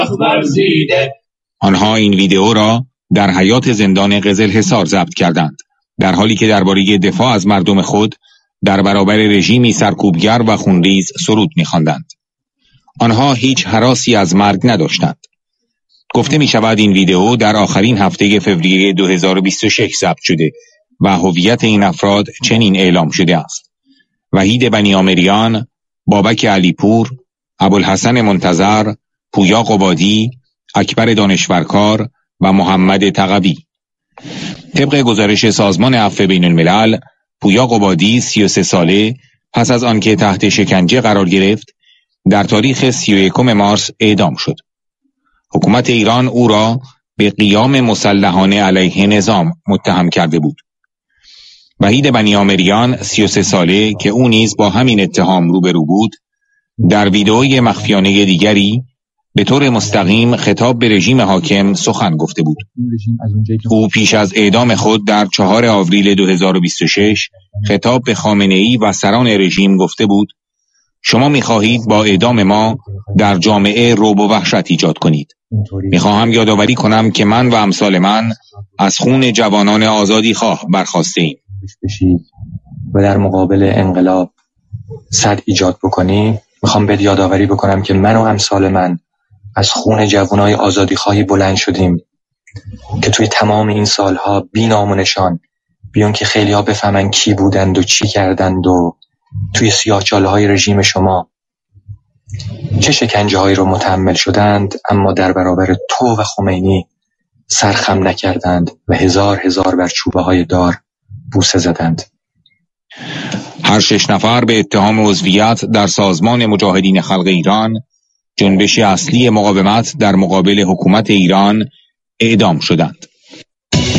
آنها این ویدئو را در حیاط زندان قزلحصار ضبط کردند، در حالی که درباره دفاع از مردم خود در برابر رژیمی سرکوبگر و خونریز سرود می‌خواندند. آنها هیچ هراسی از مرگ نداشتند. گفته می شود این ویدئو در آخرین هفته فوریه 2026 ضبط شده و هویت این افراد چنین اعلام شده است: وحید بنیامریان، بابک علیپور، ابوالحسن منتظر، پویا قبادی، اکبر دانشورکار و محمد تقوی. طبق گزارش سازمان عفو بین الملل، پویا قبادی 33 ساله پس از آنکه تحت شکنجه قرار گرفت در تاریخ 31 مارس اعدام شد. حکومت ایران او را به قیام مسلحانه علیه نظام متهم کرده بود. وحید بنیامریان 33 ساله که او نیز با همین اتهام روبرو بود، در ویدئوی مخفیانه دیگری به طور مستقیم خطاب به رژیم حاکم سخن گفته بود. او پیش از اعدام خود در 4 آوریل 2026 خطاب به خامنه‌ای و سران رژیم گفته بود: شما می‌خواهید با اعدام ما در جامعه رعب و وحشت ایجاد کنید. می‌خواهم یادآوری کنم که من و امثال من از خون جوانان آزادیخواه برخاسته‌ایم. و در مقابل انقلاب صد ایجاد بکنی، می‌خوام بهت یادآوری بکنم که من و امثال من از خون جوانای آزادیخواهی بلند شدیم که توی تمام این سالها بی نام و نشان، بیان که خیلی‌ها بفهمن کی بودند و چی کردند و توی سیاه‌چاله‌های رژیم شما چه شکنجه‌هایی رو متحمل شدند، اما در برابر تو و خمینی سرخم نکردند و هزار بر چوبه‌های دار بوسه زدند. هر 6 نفر به اتهام عضویت در سازمان مجاهدین خلق ایران، جنبش اصلی مقاومت در مقابل حکومت ایران، اعدام شدند.